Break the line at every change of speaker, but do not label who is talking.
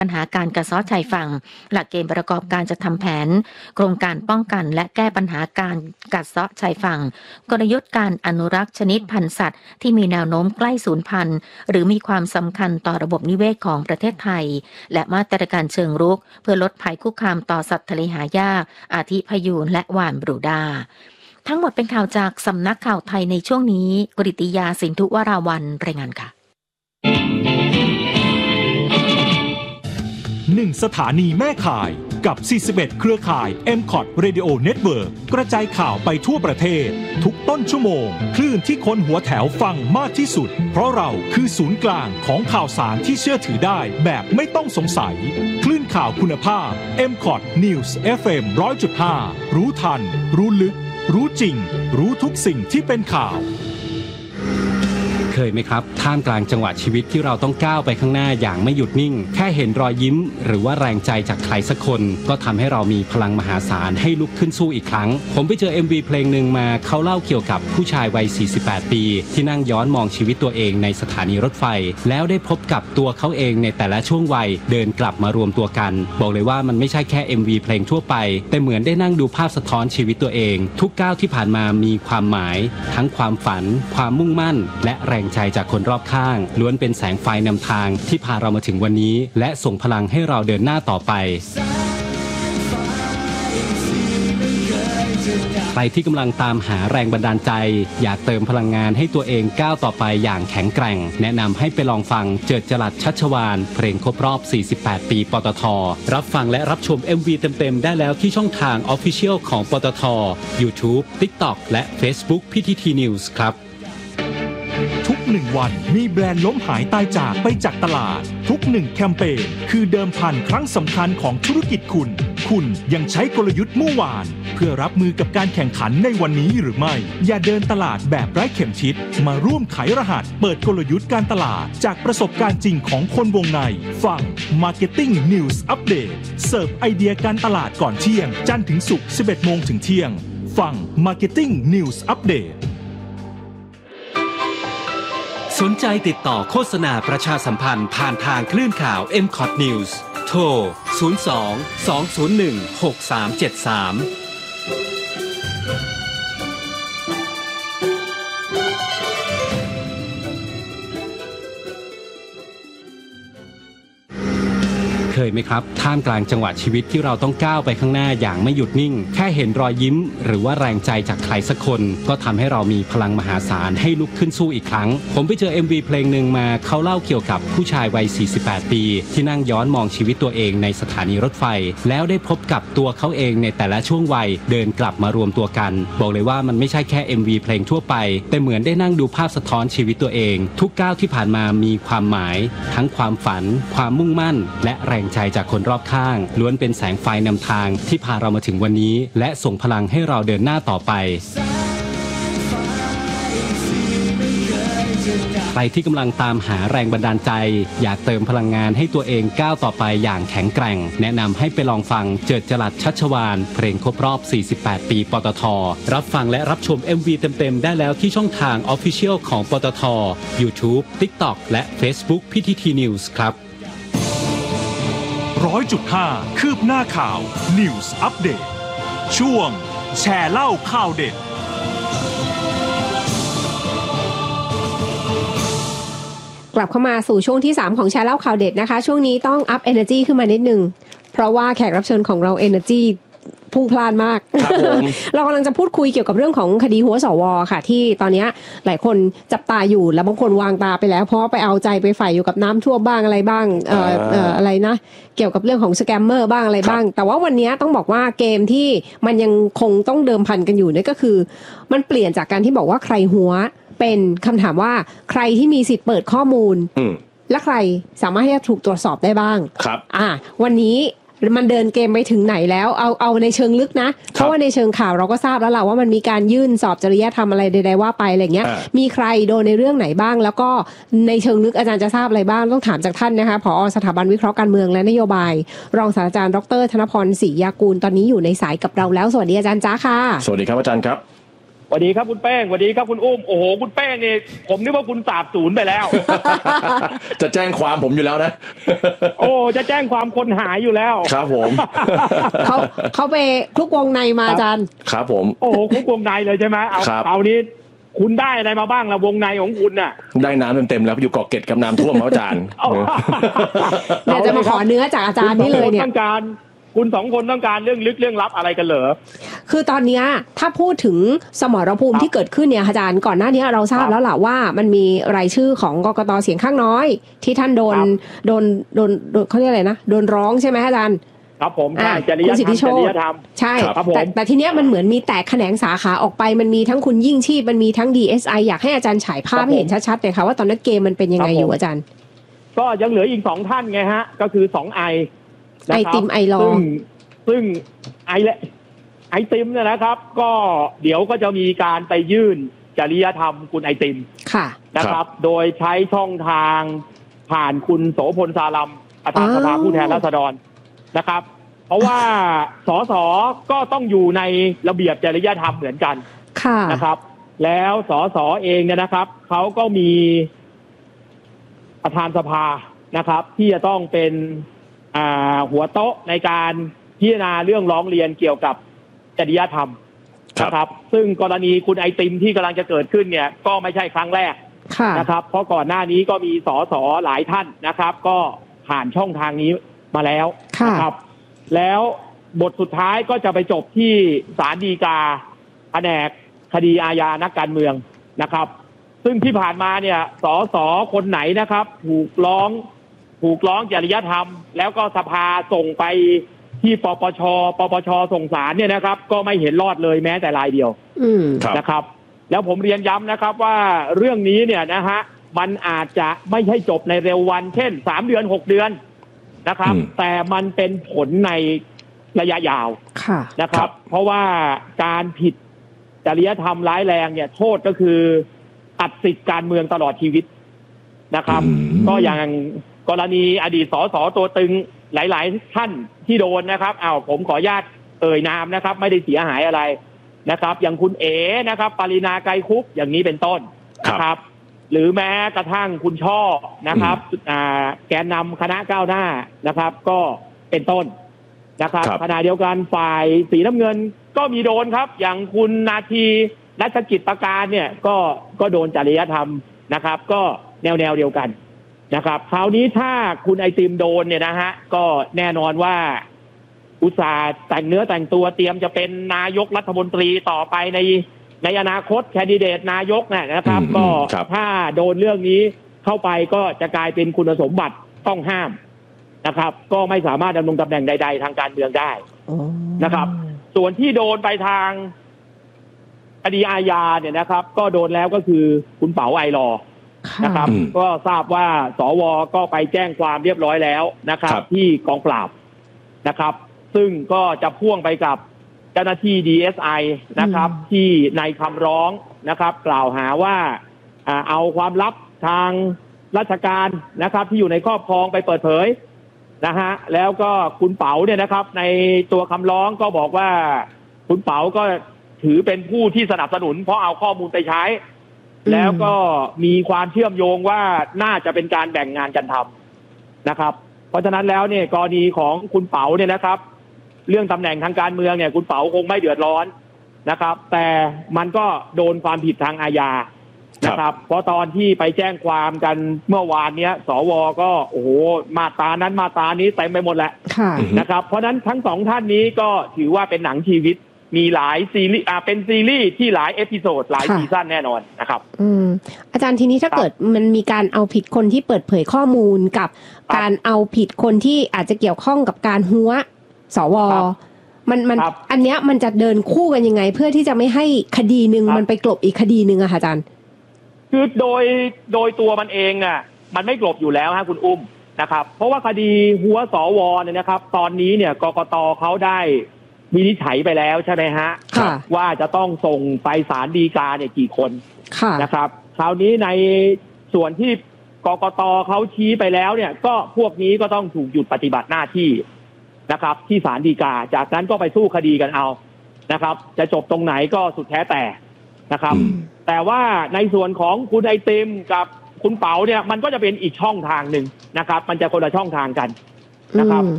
ปัญหาการกัดเซาะชายฝั่งหลักเกณฑ์ประกอบการจะทำแผนโครงการป้องกันและแก้ปัญหาการกัดเซาะชายฝั่งกลยุทธ์การอนุรักษ์ชนิดพันธุ์สัตว์ที่มีแนวโน้มใกล้สูญพันธุ์หรือมีความสำคัญต่อระบบนิเวศของประเทศไทยและมาตรการเชิงรุกเพื่อลดภัยคุกคามต่อสัตว์ทะเลหายากอาทิพยูนและหว่านบรูด้าทั้งหมดเป็นข่าวจากสำนักข่าวไทยในช่วงนี้กฤติยาสินธุวราวัลย์รายงานค่ะ
1 สถานีแม่ข่ายกับ41เครือข่าย MCOT Radio Network กระจายข่าวไปทั่วประเทศทุกต้นชั่วโมงคลื่นที่คนหัวแถวฟังมากที่สุดเพราะเราคือศูนย์กลางของข่าวสารที่เชื่อถือได้แบบไม่ต้องสงสัยคลื่นข่าวคุณภาพ MCOT News FM 100.5 รู้ทันรู้ลึกรู้จริงรู้ทุกสิ่งที่เป็นข่าว
เคยไหมครับท่ามกลางจังหวะชีวิตที่เราต้องก้าวไปข้างหน้าอย่างไม่หยุดนิ่งแค่เห็นรอยยิ้มหรือว่าแรงใจจากใครสักคนก็ทำให้เรามีพลังมหาศาลให้ลุกขึ้นสู้อีกครั้งผมไปเจอ MV เพลงหนึ่งมาเขาเล่าเกี่ยวกับผู้ชายวัย48ปีที่นั่งย้อนมองชีวิตตัวเองในสถานีรถไฟแล้วได้พบกับตัวเขาเองในแต่ละช่วงวัยเดินกลับมารวมตัวกันบอกเลยว่ามันไม่ใช่แค่ MV เพลงทั่วไปแต่เหมือนได้นั่งดูภาพสะท้อนชีวิตตัวเองทุกก้าวที่ผ่านมามีความหมายทั้งความฝันความมุ่งมั่นและแรงใจจากคนรอบข้างล้วนเป็นแสงไฟนำทางที่พาเรามาถึงวันนี้และส่งพลังให้เราเดินหน้าต่อไปใครที่กำลังตามหาแรงบันดาลใจอยากเติมพลังงานให้ตัวเองก้าวต่อไปอย่างแข็งแกร่งแนะนำให้ไปลองฟังเจิดจรัสชัชวาลเพลงครบรอบ48ปีปตท.รับฟังและรับชม MV เต็มๆได้แล้วที่ช่องทาง Official ของปตท. YouTube TikTok และ Facebook PTT News ครับ
ทุก1วันมีแบรนด์ล้มหายตายจากไปจากตลาดทุก1แคมเปญคือเดิมพันครั้งสำคัญของธุรกิจคุณยังใช้กลยุทธ์เมื่อวานเพื่อรับมือกับการแข่งขันในวันนี้หรือไม่อย่าเดินตลาดแบบไร้เข็มทิศมาร่วมไขรหัสเปิดกลยุทธ์การตลาดจากประสบการณ์จริงของคนวงในฟัง Marketing News Update เสิร์ฟไอเดียการตลาดก่อนเที่ยงจันทร์ถึงศุกร์ 11 โมงถึงเที่ยงฟัง Marketing News Update
สนใจติดต่อโฆษณาประชาสัมพันธ์ผ่านทางคลื่นข่าว MCOT News โทร 02-201-6373เคยไหมครับท่ามกลางจังหวะชีวิตที่เราต้องก้าวไปข้างหน้าอย่างไม่หยุดนิ่งแค่เห็นรอยยิ้มหรือว่าแรงใจจากใครสักคนก็ทำให้เรามีพลังมหาศาลให้ลุกขึ้นสู้อีกครั้งผมไปเจอ MV เพลงหนึ่งมาเขาเล่าเกี่ยวกับผู้ชายวัย48ปีที่นั่งย้อนมองชีวิตตัวเองในสถานีรถไฟแล้วได้พบกับตัวเขาเองในแต่ละช่วงวัยเดินกลับมารวมตัวกันบอกเลยว่ามันไม่ใช่แค่ MV เพลงทั่วไปแต่เหมือนได้นั่งดูภาพสะท้อนชีวิตตัวเองทุกก้าวที่ผ่านมามีความหมายทั้งความฝันความมุ่งมั่นและแรงใจจากคนรอบข้างล้วนเป็นแสงไฟนำทางที่พาเรามาถึงวันนี้และส่งพลังให้เราเดินหน้าต่อไปใครที่กำลังตามหาแรงบันดาลใจอยากเติมพลังงานให้ตัวเองก้าวต่อไปอย่างแข็งแกร่งแนะนำให้ไปลองฟังเจิดจรัสชัชวาลเพลงครบรอบ48ปีปตท.รับฟังและรับชม MV เต็มๆได้แล้วที่ช่องทาง Official ของปตท. YouTube TikTok และ Facebook PTT News ครับ
100.5 คืบหน้าข่าว News Update ช่วงแชร์เล่าข่าวเด็ด
กลับเข้ามาสู่ช่วงที่3ของแชร์เล่าข่าวเด็ดนะคะช่วงนี้ต้องอัพ energy ขึ้นมานิดนึงเพราะว่าแขกรับเชิญของเรา energy พุ่งพล่านมาก เรากำลังจะพูดคุยเกี่ยวกับเรื่องของคดีหัวสวค่ะที่ตอนนี้หลายคนจับตาอยู่แล้วบางคนวางตาไปแล้วเพราะไปเอาใจไปใฝ่อยู่กับน้ำท่วมบ้างอะไรบ้างอะไรนะเกี่ยวกับเรื่องของสแกมเมอร์บ้างอะไรบ้างแต่ว่าวันนี้ต้องบอกว่าเกมที่มันยังคงต้องเดิมพันกันอยู่นี่ก็คือมันเปลี่ยนจากการที่บอกว่าใครหัวเป็นคำถามว่าใครที่มีสิทธิ์เปิดข้อมูลและใครสามารถที่จะถูกตรวจสอบได้บ้าง
ครับ
วันนี้มันเดินเกมไปถึงไหนแล้วเอาในเชิงลึกนะเพราะว่าในเชิงข่าวเราก็ทราบแล้วล่ะว่ามันมีการยื่นสอบจริยธรรมอะไรใดๆว่าไปอะไรเงี้ยมีใครโดนในเรื่องไหนบ้างแล้วก็ในเชิงลึกอาจารย์จะทราบอะไรบ้างต้องถามจากท่านนะคะผอ.สถาบันวิเคราะห์การเมืองและนโยบายรองศาสตราจารย์ดร.ธนพร ศรียากูลตอนนี้อยู่ในสายกับเราแล้วสวัสดีอาจารย์จ้าค่ะ
สวัสดีครับอาจารย์ครับสวัสดีครับคุณแป้งสวัสดีครับคุณอุ้มโอ้โหคุณแป้งนี่ผมนึกว่าคุณสาบสูญไปแล้ว
จะแจ้งความผมอยู่แล้วนะ
โอ้จะแจ้งความคนหายอยู่แล้ว
ครับผม
เขาไปคลุกวงในมาอาจารย์
ครับผม
โอ้โหคลุกวงในเลยใช่ไหมเอานี้คุณได้อะไรมาบ้างล่ะวงในของคุณน่ะ
ได้น้ำเต็มๆแล้วอยู่เกาะเกร็ดกับน้ำท่วมอาจารย์
เดี๋ยวจะมาขอเนื้อจากอาจารย์นี่เลยเนี่ย
คุณสองคนต้องการเรื่องลึกเรื่องลับอะไรกันเหรอ
คือตอนนี้ถ้าพูดถึงสมรภูมิที่เกิดขึ้นเนี่ยอาจารย์ก่อนหน้านี้เราทราบแล้วล่ะว่ามันมีรายชื่อของกกต.เสียงข้างน้อยที่ท่านโดนเขาเรียกอะไรนะโดนร้องใช่ไหมอาจารย์
ครับผมใช่จริยธรรม
ใช่แต่ทีเนี้ยมันเหมือนมีแตกแขนงสาขาออกไปมันมีทั้งคุณยิ่งชีพมันมีทั้ง DSI อยากให้อาจารย์ฉายภาพให้เห็นชัดๆเลยค่ะว่าตอนนั้นเกมมันเป็นยังไงอยู่อาจารย์
ก็ยังเหลืออีก2ท่านไงฮะก็คือ2ไอ
ติมไอรอ
ซึ่งไอติมเนี่ยนะครับก็เดี๋ยวก็จะมีการไปยื่นจริยธรรมคุณไอติม
ค่ะ
นะครับโดยใช้ช่องทางผ่านคุณโสพลสาลัมประธานสภาผู้แทนราษฎรนะครับเพราะว่าสสก็ต้องอยู่ในระเบียบจริยธรรมเหมือนกันนะครับแล้วสสเองเนี่ยนะครับเขาก็มีประธานสภานะครับที่จะต้องเป็นหัวโต๊ะในการพิจารณาเรื่องร้องเรียนเกี่ยวกับจริยธรรมนะครับซึ่งกรณีคุณไอติมที่กำลังจะเกิดขึ้นเนี่ยก็ไม่ใช่ครั้งแรกนะครับเพราะก่อนหน้านี้ก็มีสสหลายท่านนะครับก็ผ่านช่องทางนี้มาแล้วนะครับแล้วบทสุดท้ายก็จะไปจบที่ศาลฎีกาแผนกคดีอาญานักการเมืองนะครับซึ่งที่ผ่านมาเนี่ยสสคนไหนนะครับถูกร้องจริยธรรมแล้วก็สภาส่งไปที่ปปชส่งศาลเนี่ยนะครับก็ไม่เห็นรอดเลยแม้แต่รายเดียวนะครับแล้วผมเรียนย้ำนะครับว่าเรื่องนี้เนี่ยนะฮะมันอาจจะไม่ใช่จบในเร็ววันเช่น3 เดือน 6 เดือนนะครับแต่มันเป็นผลในระยะยาวนะครับเพราะว่าการผิดจริยธรรมร้ายแรงเนี่ยโทษก็คือตัดสิทธิการเมืองตลอดชีวิตนะครับก็อย่างกรณีอดีตสสตัวตึงหลายๆท่านที่โดนนะครับผมขออนุญาตเอ่ยนามนะครับไม่ได้เสียหายอะไรนะครับอย่างคุณเอ๋นะครับปรินาไกรคุปอย่างนี้เป็นต้นนะครับหรือแม้กระทั่งคุณช่อนะครับแกนนำคณะก้าวหน้านะครับก็เป็นต้นนะครับขณะเดียวกันฝ่ายสีน้ำเงินก็มีโดนครับอย่างคุณนาทีรัชกิจประการเนี่ยก็โดนจริยธรรมนะครับก็แนวเดียวกันนะครับคราวนี้ถ้าคุณไอติมโดนเนี่ยนะฮะก็แน่นอนว่าอุตสาห์แต่งเนื้อแต่งตัวเตรียมจะเป็นนายกรัฐมนตรีต่อไปในอนาคตแคนดิเดตนายกเนี่ยนะครับก็ถ้าโดนเรื่องนี้เข้าไปก็จะกลายเป็นคุณสมบัติต้องห้ามนะครับก็ไม่สามารถดำรงตำแหน่งใดๆทางการเมืองได้นะครับส่วนที่โดนไปทางคดีอาญาเนี่ยนะครับก็โดนแล้วก็คือคุณเป๋าไอรอนะครับก็ทราบว่าสวก็ไปแจ้งความเรียบร้อยแล้วนะครับที่กองปราบนะครับซึ่งก็จะพ่วงไปกับเจ้าหน้าที่ DSI นะครับที่ในคำร้องนะครับกล่าวหาว่าเอาความลับทางราชการนะครับที่อยู่ในครอบครองไปเปิดเผยนะฮะแล้วก็คุณเป๋าเนี่ยนะครับในตัวคำร้องก็บอกว่าคุณเป๋าก็ถือเป็นผู้ที่สนับสนุนเพราะเอาข้อมูลไปใช้แล้วก็มีความเชื่อมโยงว่าน่าจะเป็นการแบ่งงานกันทำนะครับเพราะฉะนั้นแล้วเนี่ยกรณีของคุณเป๋าเนี่ยนะครับเรื่องตำแหน่งทางการเมืองเนี่ยคุณเป๋าคงไม่เดือดร้อนนะครับแต่มันก็โดนความผิดทางอาญานะครับเพราะตอนที่ไปแจ้งความกันเมื่อวานเนี้ยสวก็โอ้โหมาตรานั้นมาตรานี้เต็มไปหมดแหละนะครับเพราะนั้นทั้ง2ท่านนี้ก็ถือว่าเป็นหนังชีวิตมีหลายซีรีส์เป็นซีรีส์ที่หลายเอพิโซดหลายซีซั่นแน่นอนนะครับ
อาจารย์ทีนี้ถ้าเกิดมันมีการเอาผิดคนที่เปิดเผยข้อมูลกับการเอาผิดคนที่อาจจะเกี่ยวข้องกับการหัวสวมันอันเนี้ยมันจะเดินคู่กันยังไงเพื่อที่จะไม่ให้คดีนึงมันไปกลบอีกคดีนึงอะค่ะอาจารย์
คือโดยตัวมันเองอ่ะมันไม่กลบอยู่แล้วฮะคุณอุ้มนะครับเพราะว่าคดีหัวสวเนี่ยนะครับตอนนี้เนี่ยกกตเขาได้วินิจฉัยไปแล้วใช่ไหมฮะว่าจะต้องส่งไปศาลฎีกาเนี่ยกี่คนนะครับคราวนี้ในส่วนที่กกตเขาชี้ไปแล้วเนี่ยก็พวกนี้ก็ต้องถูกหยุดปฏิบัติหน้าที่นะครับที่ศาลฎีกาจากนั้นก็ไปสู้คดีกันเอานะครับจะจบตรงไหนก็สุดแท้แต่นะครับแต่ว่าในส่วนของคุณไอติมกับคุณเป๋าเนี่ยมันก็จะเป็นอีกช่องทางหนึ่งนะครับมันจะคนละช่องทางกันนะครับ